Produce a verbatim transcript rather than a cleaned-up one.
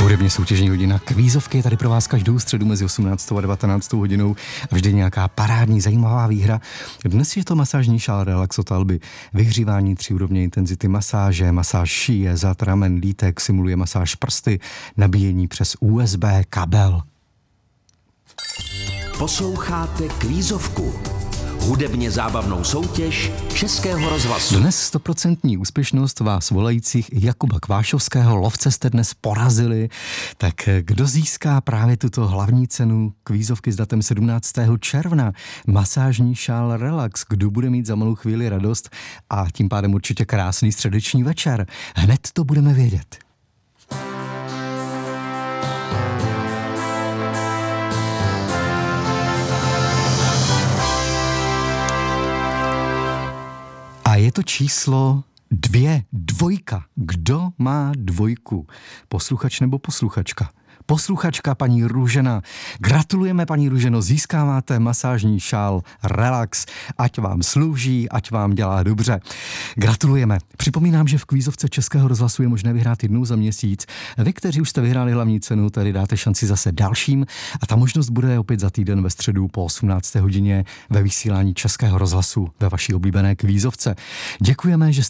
Hudebně soutěžní hodina kvízovky je tady pro vás každou středu mezi osmnáctou a devatenáctou hodinou a vždy nějaká parádní zajímavá výhra. Dnes je to masážní šál Relax od Alby. Vyhřívání tří úrovně intenzity masáže, masáž šíje, zad, ramen, lítek, simuluje masáž prsty, nabíjení přes U S B kabel. Posloucháte kvízovku. Hudebně zábavnou soutěž Českého rozhlasu. Dnes stoprocentní úspěšnost vás volajících Jakuba Kvášovského. Lovce jste dnes porazili. Tak kdo získá právě tuto hlavní cenu kvízovky s datem sedmnáctého června? Masážní šál Relax. Kdo bude mít za malou chvíli radost a tím pádem určitě krásný středeční večer? Hned to budeme vědět. A je to číslo dvě, dvojka. Kdo má dvojku? Posluchač nebo posluchačka? Posluchačka paní Růžena. Gratulujeme, paní Růženo, získáváte masážní šál Relax. Ať vám slouží, ať vám dělá dobře. Gratulujeme. Připomínám, že v kvízovce Českého rozhlasu je možné vyhrát jednou za měsíc. Vy, kteří už jste vyhráli hlavní cenu, tedy dáte šanci zase dalším a ta možnost bude opět za týden ve středu po osmnácté hodině ve vysílání Českého rozhlasu ve vaší oblíbené kvízovce. Děkujeme, že